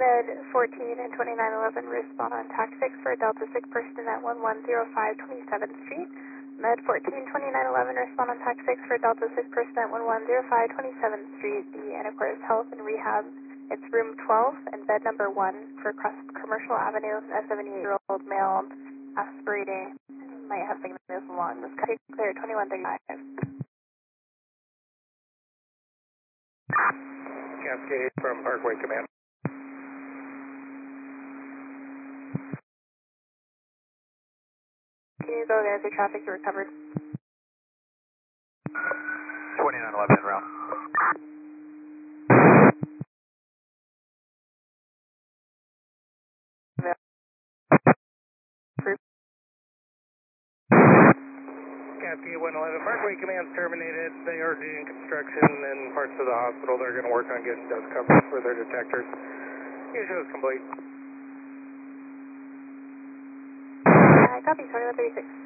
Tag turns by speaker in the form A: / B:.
A: Med 14 and 2911 respond on TAC 6 for a Delta 6 person at 1105 27th Street. Med 14, 2911 respond on TAC 6 for a Delta 6 person at 1105 27th Street. The Anacortes Health and Rehab. It's room 12 and bed number 1 for Cross Commercial Avenue. A 78-year-old male aspirating. Might have signals along. This cut clear 2135.
B: Cascade from Parkway Command.
A: Can you go there? The traffic you recovered.
B: 2911 round. Cascade 111, Parkway Command's terminated. They are doing construction in parts of the hospital. They're going to work on getting dust covers for their detectors. Your show is complete.
A: Copy, 2136.